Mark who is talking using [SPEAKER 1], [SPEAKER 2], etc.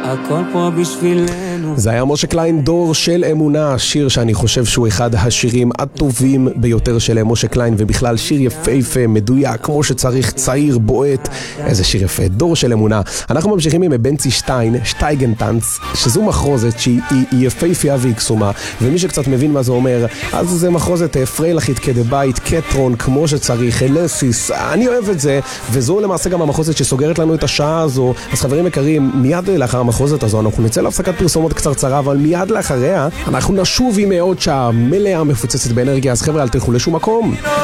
[SPEAKER 1] הכל פה בשבילנו.
[SPEAKER 2] זה היה משה קליין, דור של אמונה, שיר שאני חושב שהוא אחד השירים הטובים ביותר של משה קליין, ובכלל שיר יפהפה, מדויק, כמו שצריך, צעיר, בועט, איזה שיר יפה, דור של אמונה. אנחנו ממשיכים עם בנצי שטיין, שטייגנטנץ, שזו מחרוזת שהיא יפהפייה והקסומה, ומי שקצת מבין מה זה אומר, אז זה מחרוזת פריילחית כדי בית, קטרון, כמו שצריך, אלסיס, אני אוהב את זה, וזו למעשה גם המחרוזת שסוגרת לנו את השעה הזו. אז חברים יקרים, מיד לאחר המחרוזת הזו אנחנו נצא להפסקת פרסומות קצרצרה, אבל מיד לאחריה אנחנו נשוב עם עוד שעה מלאה מפוצצת באנרגיה. אז חבר'ה, אל תלכו לשום מקום.